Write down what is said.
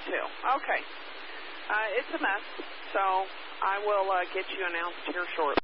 too. Okay. It's a mess, so I will get you announced here shortly.